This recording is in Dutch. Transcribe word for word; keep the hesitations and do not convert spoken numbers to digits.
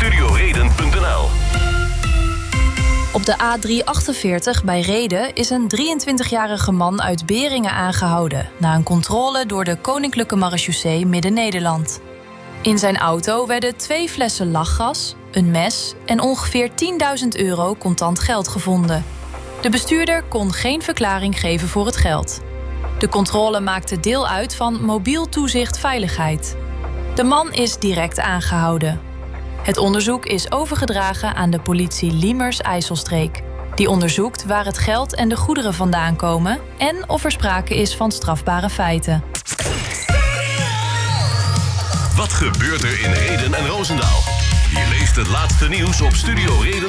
studioreden punt n l. Op de A driehonderdachtenveertig bij Rheden is een drieëntwintigjarige man uit Beringen aangehouden na een controle door de Koninklijke Marechaussee Midden-Nederland. In zijn auto werden twee flessen lachgas, een mes en ongeveer tienduizend euro contant geld gevonden. De bestuurder kon geen verklaring geven voor het geld. De controle maakte deel uit van mobiel toezicht veiligheid. De man is direct aangehouden. Het onderzoek is overgedragen aan de politie Liemers-IJsselstreek. Die onderzoekt waar het geld en de goederen vandaan komen en of er sprake is van strafbare feiten. Wat gebeurt er in Rheden en Roosendaal? Je leest het laatste nieuws op studio reden.